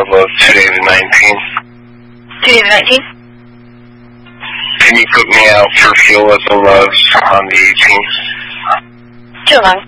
Love Tuesday the 19th. Tuesday the 19th? Can you put me out for Feel As a Love on the 18th? Sure, man.